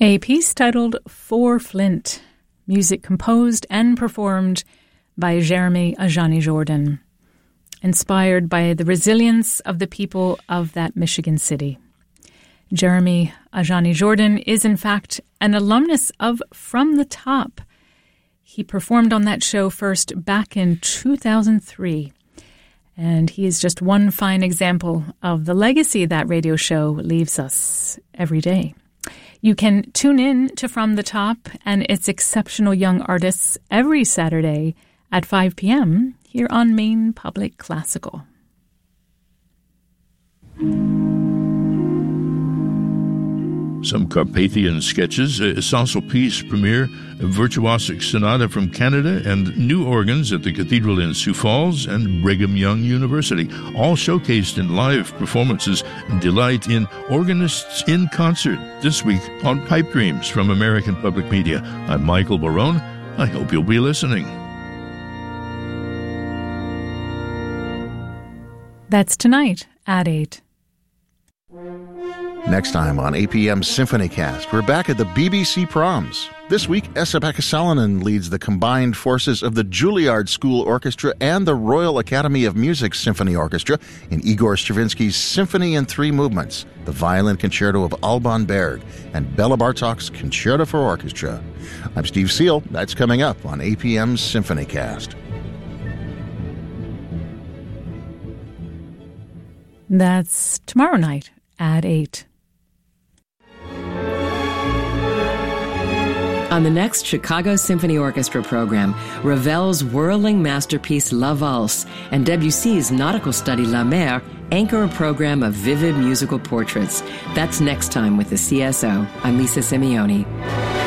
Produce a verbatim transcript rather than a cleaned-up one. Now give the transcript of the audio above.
A piece titled For Flint, music composed and performed by Jeremy Ajani Jordan, inspired by the resilience of the people of that Michigan city. Jeremy Ajani Jordan is, in fact, an alumnus of From the Top. He performed on that show first back in two thousand three, and he is just one fine example of the legacy that radio show leaves us every day. You can tune in to From the Top and its exceptional young artists every Saturday at five p.m. here on Maine Public Classical. Some Carpathian sketches, a Sassel piece premiere, a virtuosic sonata from Canada, and new organs at the Cathedral in Sioux Falls and Brigham Young University, all showcased in live performances and delight in Organists in Concert this week on Pipe Dreams from American Public Media. I'm Michael Barone. I hope you'll be listening. That's tonight at eight. Next time on A P M's Symphony Cast, we're back at the B B C Proms. This week, Esa-Pekka Salonen leads the combined forces of the Juilliard School Orchestra and the Royal Academy of Music Symphony Orchestra in Igor Stravinsky's Symphony in Three Movements, the Violin Concerto of Alban Berg, and Bela Bartok's Concerto for Orchestra. I'm Steve Seal. That's coming up on A P M's Symphony Cast. That's tomorrow night at eight. On the next Chicago Symphony Orchestra program, Ravel's whirling masterpiece La Valse and Debussy's nautical study La Mer anchor a program of vivid musical portraits. That's next time with the C S O. I'm Lisa Simeone.